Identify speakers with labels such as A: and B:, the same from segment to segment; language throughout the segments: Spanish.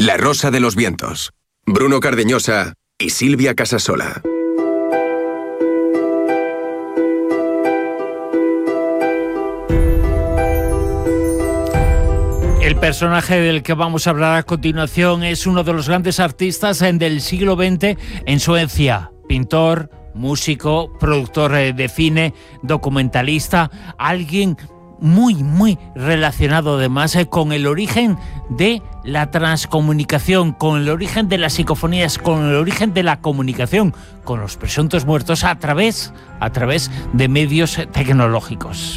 A: La Rosa de los Vientos. Bruno Cardeñosa y Silvia Casasola.
B: El personaje del que vamos a hablar a continuación es uno de los grandes artistas del siglo XX en Suecia. Pintor, músico, productor de cine, documentalista, alguien muy relacionado además con el origen de la transcomunicación, con el origen de las psicofonías, con el origen de la comunicación con los presuntos muertos a través de medios tecnológicos.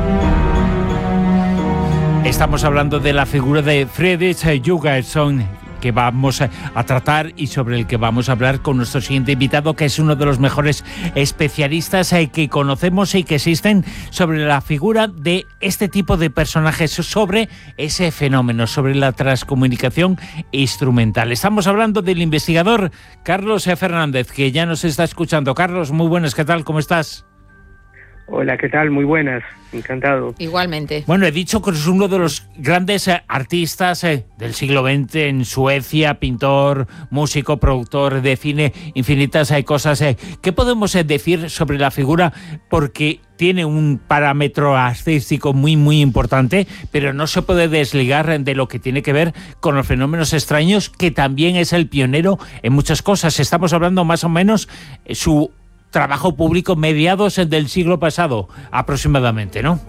B: Estamos hablando de la figura de Fredrik Jurgenson, que vamos a tratar y sobre el que vamos a hablar con nuestro siguiente invitado, que es uno de los mejores especialistas que conocemos y que existen sobre la figura de este tipo de personajes, sobre ese fenómeno, sobre la transcomunicación instrumental. Estamos hablando del investigador Carlos Fernández, que ya nos está escuchando. Carlos, muy buenas, ¿qué tal? ¿Cómo estás?
C: Hola, ¿qué tal? Muy buenas, encantado.
B: Igualmente. Bueno, he dicho que es uno de los grandes artistas del siglo XX en Suecia, pintor, músico, productor de cine, infinitas cosas. ¿Qué podemos decir sobre la figura? Porque tiene un parámetro artístico muy importante, pero no se puede desligar de lo que tiene que ver con los fenómenos extraños, que también es el pionero en muchas cosas. Estamos hablando más o menos su trabajo público mediados del siglo pasado, aproximadamente, ¿no?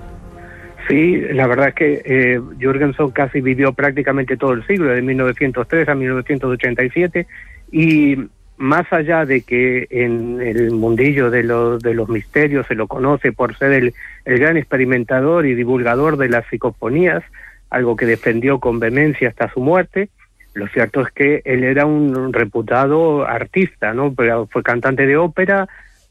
C: Sí, la verdad es que Jurgenson casi vivió prácticamente todo el siglo, de 1903 a 1987, y más allá de que en el mundillo de los misterios se lo conoce por ser el gran experimentador y divulgador de las psicofonías, algo que defendió con vehemencia hasta su muerte. Lo cierto es que él era un reputado artista, ¿no? Pero fue cantante de ópera,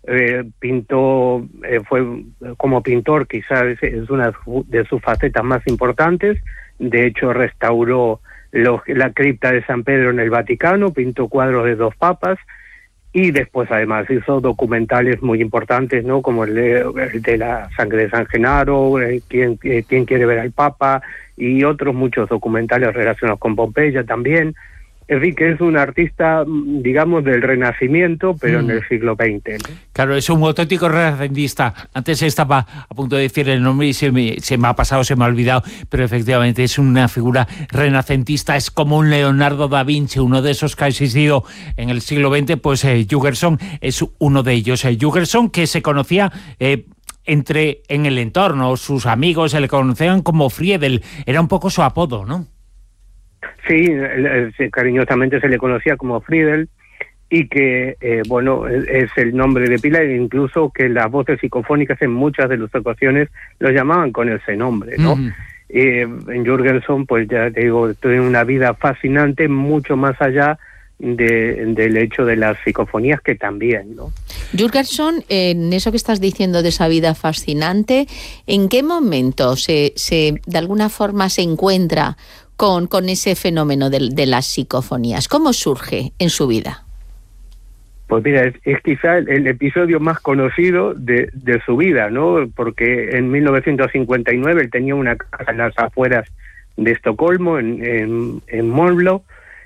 C: pintó, fue como pintor quizás es una de sus facetas más importantes. De hecho, restauró la cripta de San Pedro en el Vaticano, pintó cuadros de 2 papas y después además hizo documentales muy importantes, ¿no? Como el de la sangre de San Genaro, ¿Quién quiere ver al Papa? Y otros muchos documentales relacionados con Pompeya también. Es decir, que es un artista, digamos, del Renacimiento, pero en el siglo XX, ¿no?
B: Claro, es un auténtico renacentista. Antes estaba a punto de decir el nombre y se me ha pasado, se me ha olvidado, pero efectivamente es una figura renacentista, es como un Leonardo da Vinci, uno de esos que ha existido en el siglo XX, pues Jurgenson es uno de ellos. Jurgenson, que se conocía en el entorno, sus amigos se le conocían como Friedel, era un poco su apodo, ¿no?
C: Sí, cariñosamente se le conocía como Friedel, y que, bueno, es el nombre de pila, e incluso que las voces psicofónicas en muchas de las ocasiones lo llamaban con ese nombre, ¿no? En Jurgenson, pues ya te digo, tiene una vida fascinante, mucho más allá del hecho de las psicofonías, que también, ¿no?
D: Jurgenson, en eso que estás diciendo de esa vida fascinante, ¿en qué momento de alguna forma se encuentra con ese fenómeno de las psicofonías? ¿Cómo surge en su vida?
C: Pues mira, es quizá el episodio más conocido de su vida, ¿no? Porque en 1959 él tenía una casa en las afueras de Estocolmo, en Mölndal,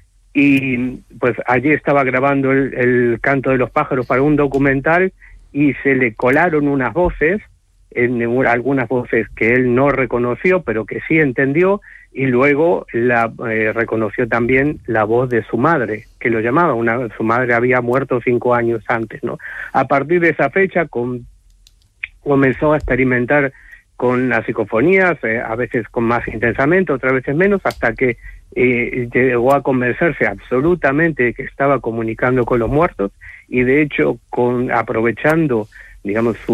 C: y pues allí estaba grabando el canto de los pájaros para un documental, y se le colaron unas voces, algunas voces que él no reconoció, pero que sí entendió, y luego reconoció también la voz de su madre, que lo llamaba. Su madre había muerto 5 años antes, ¿no? A partir de esa fecha comenzó a experimentar con las psicofonías, a veces con más intensamente, otras veces menos, hasta que llegó a convencerse absolutamente de que estaba comunicando con los muertos, y de hecho, aprovechando, digamos,